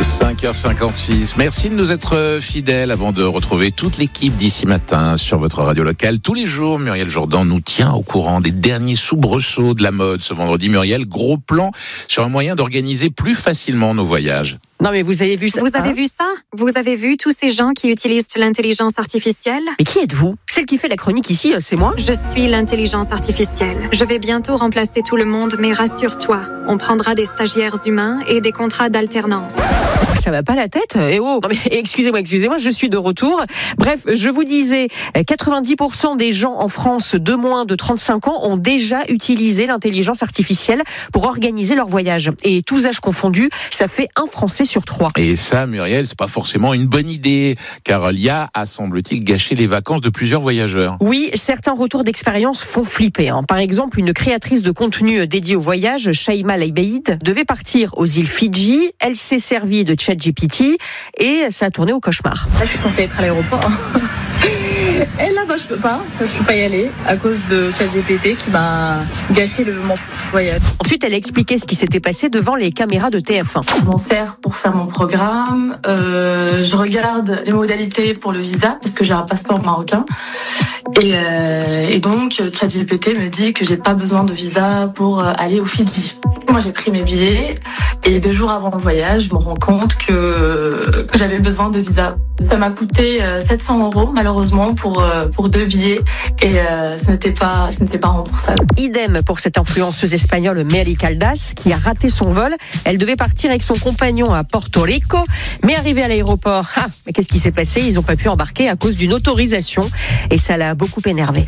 5h56. Merci de nous être fidèles avant de retrouver toute l'équipe d'ici matin sur votre radio locale. Tous les jours, Muriel Jourdan nous tient au courant des derniers soubresauts de la mode. Ce vendredi, Muriel, gros plan sur un moyen d'organiser plus facilement nos voyages. Non mais vous avez vu ça? Vous avez vu ça? Vous avez vu tous ces gens qui utilisent l'intelligence artificielle? Mais qui êtes-vous? Celle qui fait la chronique ici, c'est moi? Je suis l'intelligence artificielle. Je vais bientôt remplacer tout le monde, mais rassure-toi, on prendra des stagiaires humains et des contrats d'alternance. Ça va pas la tête? Eh oh! Non mais excusez-moi, je suis de retour. Bref, je vous disais, 90% des gens en France de moins de 35 ans ont déjà utilisé l'intelligence artificielle pour organiser leur voyage. Et tous âges confondus, ça fait un Français sur 3. Et ça, Muriel, c'est pas forcément une bonne idée, car l'IA a, semble-t-il, gâché les vacances de plusieurs voyageurs. Oui, certains retours d'expérience font flipper. Par exemple, une créatrice de contenu dédiée au voyage, Shaima Leibeid, devait partir aux îles Fidji. Elle s'est servie de ChatGPT et ça a tourné au cauchemar. Là, je suis censée être à l'aéroport. Et là, je peux pas y aller à cause de ChatGPT qui m'a gâché mon voyage. Ensuite, elle a expliqué ce qui s'était passé devant les caméras de TF1. Je m'en sers pour faire mon programme. Je regarde les modalités pour le visa parce que j'ai un passeport marocain. Et donc, ChatGPT me dit que j'ai pas besoin de visa pour aller aux Fidji. Moi, j'ai pris mes billets et 2 jours avant le voyage, je me rends compte que j'avais besoin de visa. Ça m'a coûté 700 € malheureusement pour 2 billets et ce n'était pas remboursable. Idem pour cette influenceuse espagnole Mary Caldas qui a raté son vol. Elle devait partir avec son compagnon à Porto Rico, mais arrivée à l'aéroport, mais qu'est-ce qui s'est passé? Ils n'ont pas pu embarquer à cause d'une autorisation et ça l'a beaucoup énervée.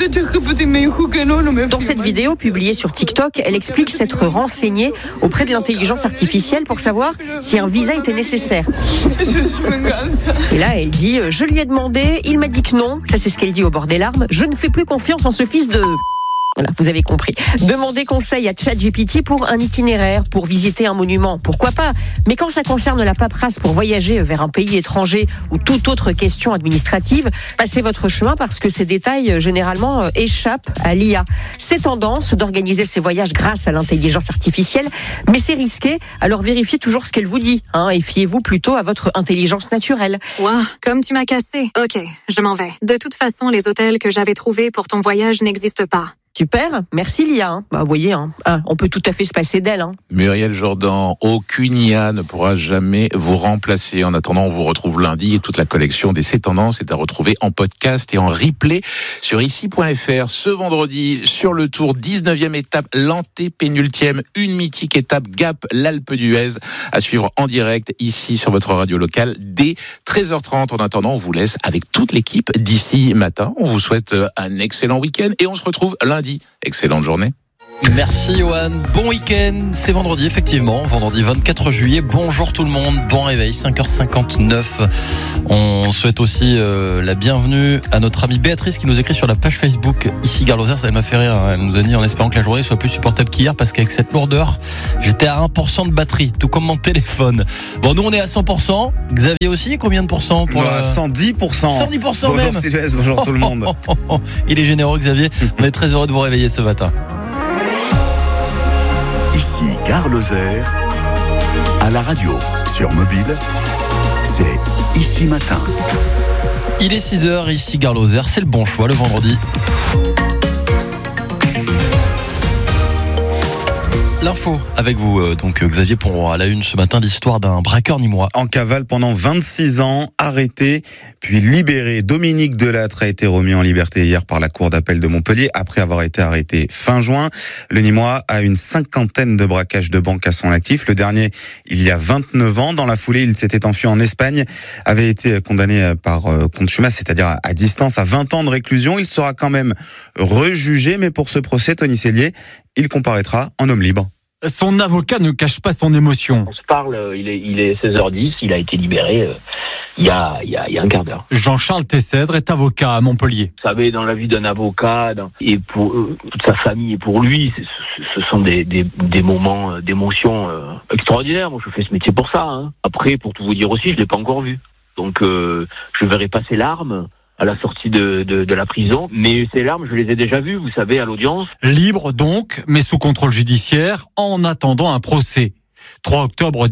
Dans cette vidéo publiée sur TikTok, elle explique s'être renseignée auprès de l'intelligence artificielle pour savoir si un visa était nécessaire. Et là, elle dit, je lui ai demandé, il m'a dit que non. Ça, c'est ce qu'elle dit au bord des larmes. Je ne fais plus confiance en ce fils de... Voilà, vous avez compris. Demander conseil à ChatGPT pour un itinéraire, pour visiter un monument, pourquoi pas. Mais quand ça concerne la paperasse pour voyager vers un pays étranger ou toute autre question administrative, passez votre chemin parce que ces détails, généralement, échappent à l'IA. C'est tendance d'organiser ces voyages grâce à l'intelligence artificielle, mais c'est risqué, alors vérifiez toujours ce qu'elle vous dit, et fiez-vous plutôt à votre intelligence naturelle. Ouah, comme tu m'as cassé. Ok, je m'en vais. De toute façon, les hôtels que j'avais trouvés pour ton voyage n'existent pas. Super, merci l'IA. Vous voyez, on peut tout à fait se passer d'elle. Muriel Jourdan, aucune IA ne pourra jamais vous remplacer. En attendant, on vous retrouve lundi et toute la collection des C'est Tendances est à retrouver en podcast et en replay sur ici.fr. Ce vendredi, sur le Tour, 19e étape, l'antépénultième, une mythique étape Gap, l'Alpe d'Huez, à suivre en direct ici sur votre radio locale dès 13h30. En attendant, on vous laisse avec toute l'équipe d'ici matin. On vous souhaite un excellent week-end et on se retrouve lundi. Excellente journée. Merci Johan, bon week-end, c'est vendredi effectivement, vendredi 24 juillet, bonjour tout le monde, bon réveil, 5h59. On souhaite aussi la bienvenue à notre amie Béatrice qui nous écrit sur la page Facebook ici Gare Lozère, ça m'a fait rire, elle nous a dit en espérant que la journée soit plus supportable qu'hier parce qu'avec cette lourdeur, j'étais à 1% de batterie, tout comme mon téléphone. Bon, nous on est à 100%, Xavier aussi, combien de pourcents pour 110%. 110% bonjour même. Sylvestre, bonjour tout le monde. Il est généreux Xavier, on est très heureux de vous réveiller ce matin. Ici Gare Lozère, à la radio, sur mobile, c'est Ici Matin. Il est 6h, ici Gare Lozère, c'est le bon choix le vendredi. L'info avec vous, donc Xavier, pour à la une ce matin, l'histoire d'un braqueur nîmois. En cavale pendant 26 ans, arrêté, puis libéré. Dominique Delattre a été remis en liberté hier par la cour d'appel de Montpellier après avoir été arrêté fin juin. Le Nîmois a une 50aine de braquages de banques à son actif. Le dernier, il y a 29 ans. Dans la foulée, il s'était enfui en Espagne, avait été condamné par contumace, c'est-à-dire à distance, à 20 ans de réclusion. Il sera quand même rejugé, mais pour ce procès, Tony Cellier, il comparaîtra en homme libre. Son avocat ne cache pas son émotion. On se parle, il est 16h10, il a été libéré il y a un quart d'heure. Jean-Charles Tessèdre est avocat à Montpellier. Vous savez, dans la vie d'un avocat, et pour toute sa famille et pour lui, ce sont des moments d'émotion extraordinaires. Moi, je fais ce métier pour ça. Après, pour tout vous dire aussi, je l'ai pas encore vu. Donc, je verrai pas ses larmes à la sortie de la prison, mais ces larmes, je les ai déjà vues, vous savez, à l'audience. Libre donc, mais sous contrôle judiciaire, en attendant un procès. 3 octobre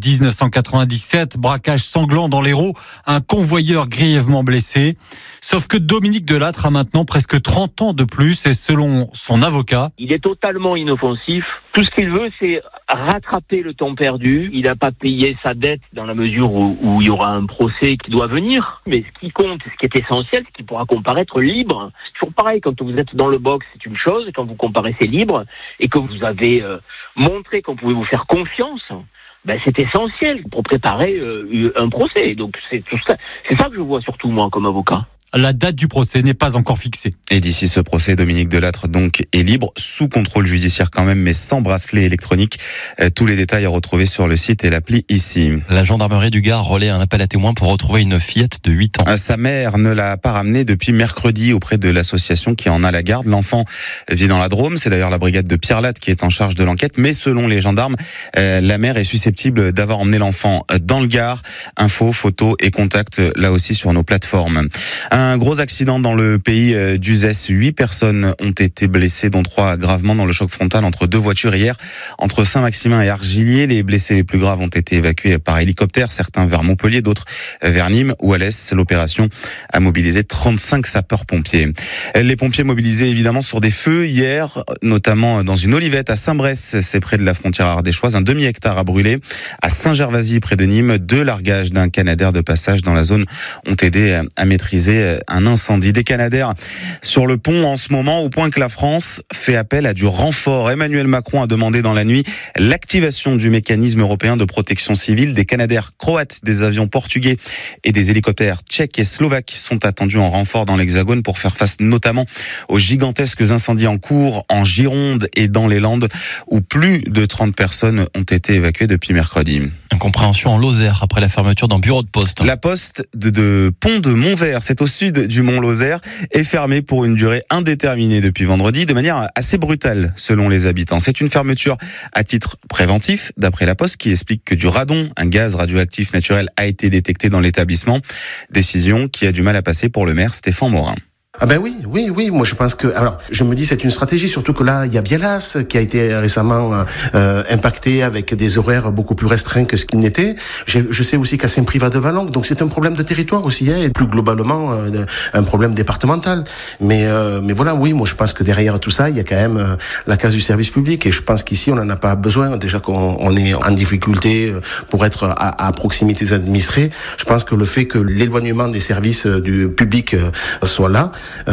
1997, braquage sanglant dans l'Hérault, un convoyeur grièvement blessé. Sauf que Dominique Delattre a maintenant presque 30 ans de plus et selon son avocat, il est totalement inoffensif. Tout ce qu'il veut, c'est rattraper le temps perdu. Il n'a pas payé sa dette dans la mesure où il y aura un procès qui doit venir. Mais ce qui compte, ce qui est essentiel, c'est qu'il pourra comparaître libre. C'est toujours pareil, quand vous êtes dans le box, c'est une chose. Quand vous comparaissez libre et que vous avez montré qu'on pouvait vous faire confiance, c'est essentiel pour préparer un procès. Donc c'est tout ça. C'est ça que je vois surtout moi comme avocat. La date du procès n'est pas encore fixée. Et d'ici ce procès, Dominique Delattre donc est libre, sous contrôle judiciaire quand même, mais sans bracelet électronique. Tous les détails à retrouver sur le site et l'appli ici. La gendarmerie du Gard relaie un appel à témoins pour retrouver une fillette de 8 ans. Sa mère ne l'a pas ramenée depuis mercredi auprès de l'association qui en a la garde. L'enfant vit dans la Drôme, c'est d'ailleurs la brigade de Pierre Latte qui est en charge de l'enquête, mais selon les gendarmes, la mère est susceptible d'avoir emmené l'enfant dans le Gard. Infos, photos et contacts là aussi sur nos plateformes. Un gros accident dans le pays d'Uzès. 8 personnes ont été blessées, dont 3 gravement dans le choc frontal entre 2 voitures hier entre Saint-Maximin et Argilier. Les blessés les plus graves ont été évacués par hélicoptère, certains vers Montpellier, d'autres vers Nîmes ou Alès. L'opération a mobilisé 35 sapeurs-pompiers. Les pompiers mobilisés évidemment sur des feux hier, notamment dans une olivette à Saint-Bresse, c'est près de la frontière ardéchoise. Un demi-hectare a brûlé. À Saint-Gervasy, près de Nîmes, 2 largages d'un canadair de passage dans la zone ont aidé à maîtriser un incendie. Des canadaires sur le pont en ce moment, au point que la France fait appel à du renfort. Emmanuel Macron a demandé dans la nuit l'activation du mécanisme européen de protection civile. Des canadaires croates, des avions portugais et des hélicoptères tchèques et slovaques sont attendus en renfort dans l'Hexagone pour faire face notamment aux gigantesques incendies en cours en Gironde et dans les Landes où plus de 30 personnes ont été évacuées depuis mercredi. Incompréhension en Lozère après la fermeture d'un bureau de poste. La poste de Pont de Montvert, c'est au sud du Mont Lozère, est fermée pour une durée indéterminée depuis vendredi, de manière assez brutale selon les habitants. C'est une fermeture à titre préventif, d'après la Poste, qui explique que du radon, un gaz radioactif naturel, a été détecté dans l'établissement. Décision qui a du mal à passer pour le maire Stéphane Morin. Ah ben oui, moi je pense que, alors je me dis c'est une stratégie, surtout que là il y a Bielas qui a été récemment impacté avec des horaires beaucoup plus restreints que ce qu'il n'était. Je sais aussi qu'à Saint-Privat-de-Valence, donc c'est un problème de territoire aussi, et plus globalement un problème départemental. Mais voilà, oui, moi je pense que derrière tout ça il y a quand même la case du service public, et je pense qu'ici on n'en a pas besoin. Déjà qu'on est en difficulté pour être à proximité des administrés, je pense que le fait que l'éloignement des services du public soit là,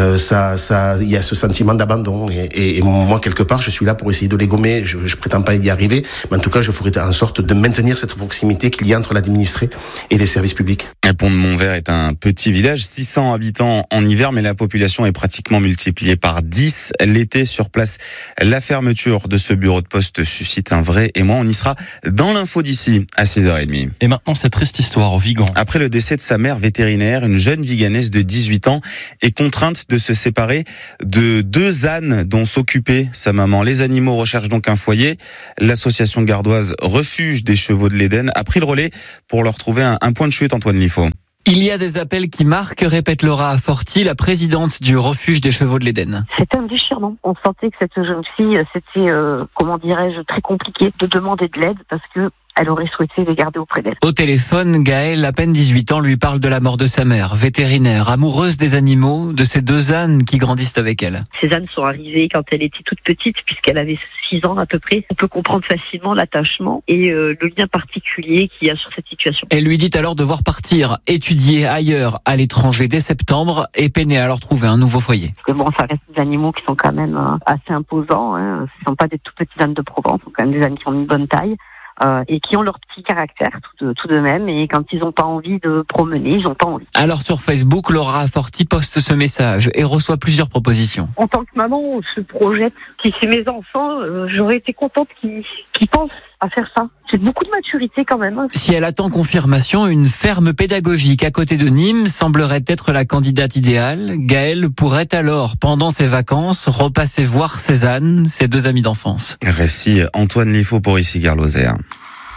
il y a ce sentiment d'abandon, et moi quelque part je suis là pour essayer de les gommer. Je prétends pas y arriver, mais en tout cas je ferai en sorte de maintenir cette proximité qu'il y a entre l'administré et les services publics. Le Pont de Montvert est un petit village, 600 habitants en hiver, mais la population est pratiquement multipliée par 10 l'été sur place. La fermeture de ce bureau de poste suscite un vrai émoi. On y sera dans l'info d'ici à 6h30. Et maintenant cette triste histoire au Vigan. Après le décès de sa mère vétérinaire, une jeune viganaise de 18 ans est contrainte de se séparer de 2 ânes dont s'occupait sa maman. Les animaux recherchent donc un foyer. L'association gardoise Refuge des Chevaux de l'Éden a pris le relais pour leur trouver un point de chute, Antoine Liffaut. Il y a des appels qui marquent, répète Laura Aforti, la présidente du Refuge des Chevaux de l'Éden. C'était un déchirement. On sentait que cette jeune fille, c'était, très compliqué de demander de l'aide parce que elle aurait souhaité les garder auprès d'elle. Au téléphone, Gaëlle, à peine 18 ans, lui parle de la mort de sa mère, vétérinaire, amoureuse des animaux, de ces 2 ânes qui grandissent avec elle. Ces ânes sont arrivés quand elle était toute petite, puisqu'elle avait 6 ans à peu près. On peut comprendre facilement l'attachement et le lien particulier qu'il y a sur cette situation. Elle lui dit alors devoir partir, étudier ailleurs, à l'étranger dès septembre, et peiner à leur trouver un nouveau foyer. Parce que bon, ça reste des animaux qui sont quand même assez imposants. Ce ne sont pas des tout petits ânes de Provence, ce sont quand même des ânes qui ont une bonne taille. Et qui ont leur petit caractère tout de même, et quand ils n'ont pas envie de promener, ils n'ont pas envie. Alors sur Facebook, Laura Aforti poste ce message et reçoit plusieurs propositions. En tant que maman, on se projette. Si c'est mes enfants, j'aurais été contente qu'ils pensent à faire ça. C'est beaucoup de maturité quand même. Si elle attend confirmation, une ferme pédagogique à côté de Nîmes semblerait être la candidate idéale. Gaëlle pourrait alors, pendant ses vacances, repasser voir ses ânes, ses 2 amis d'enfance. Récit Antoine Liffaut pour ici Gare Lozère.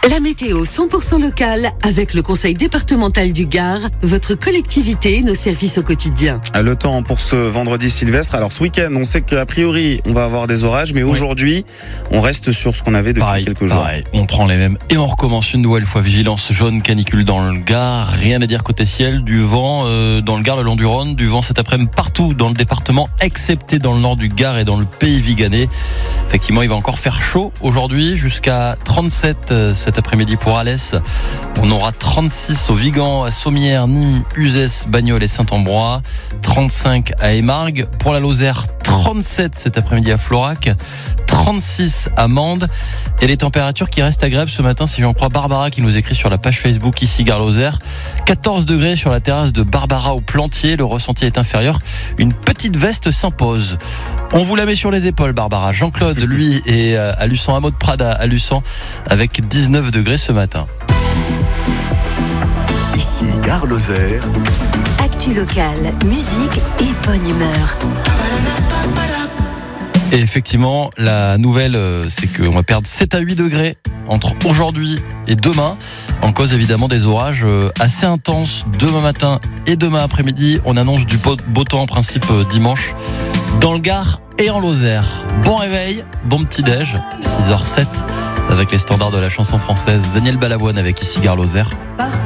La météo 100% locale avec le Conseil départemental du Gard, votre collectivité, nos services au quotidien. Le temps pour ce vendredi Sylvestre. Alors ce week-end, on sait qu'a priori, on va avoir des orages, mais aujourd'hui, on reste sur ce qu'on avait depuis quelques jours. Pareil, on prend les mêmes et on recommence une nouvelle fois. Vigilance jaune, canicule dans le Gard. Rien à dire côté ciel, du vent dans le Gard, le long du Rhône, du vent cet après-midi partout dans le département, excepté dans le nord du Gard et dans le pays viganais. Effectivement, il va encore faire chaud aujourd'hui, jusqu'à 37 cet après-midi pour Alès. On aura 36 au Vigan, à Sommières, Nîmes, Uzès, Bagnols et Saint-Ambrois. 35 à Émargues. Pour la Lozère, 37 cet après-midi à Florac. 36 à Mende. Et les températures qui restent agréables ce matin, si j'en crois Barbara qui nous écrit sur la page Facebook ici Gare Lozère. 14 degrés sur la terrasse de Barbara au Plantier. Le ressenti est inférieur. Une petite veste s'impose. On vous la met sur les épaules, Barbara. Jean-Claude, lui, est à Luçon, à Maud Prada, à Luçon, avec 19 degrés ce matin. Ici Gare Lozère. Actu locale, musique et bonne humeur. Et effectivement, la nouvelle, c'est qu'on va perdre 7 à 8 degrés entre aujourd'hui et demain. En cause évidemment des orages assez intenses demain matin et demain après-midi. On annonce du beau temps en principe dimanche dans le Gard et en Lozère. Bon réveil, bon petit-déj, 6h07 avec les standards de la chanson française. Daniel Balavoine avec ici Gare Lozère.